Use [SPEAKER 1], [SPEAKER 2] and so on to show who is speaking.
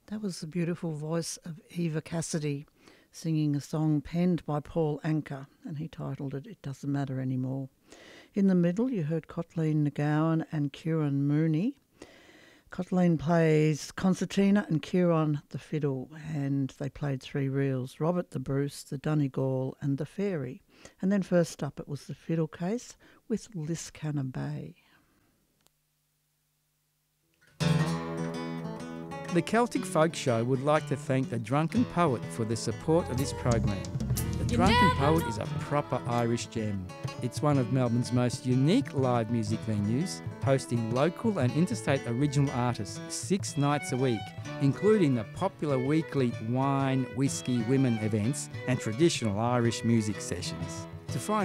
[SPEAKER 1] That was the beautiful voice of Eva Cassidy singing a song penned by Paul Anka, and he titled it It Doesn't Matter Anymore. In the middle, you heard Kathleen McGowan and Kieran Mooney. Kathleen plays concertina and Kieran the fiddle, and they played three reels, Robert the Bruce, the Donegal and the Fairy. And then first up it was the fiddle case with Liscannor Bay.
[SPEAKER 2] The Celtic Folk Show would like to thank the Drunken Poet for the support of this program. The Drunken Poet is a proper Irish gem. It's one of Melbourne's most unique live music venues, hosting local and interstate original artists 6 nights a week, including the popular weekly wine, whiskey, women events and traditional Irish music sessions. To find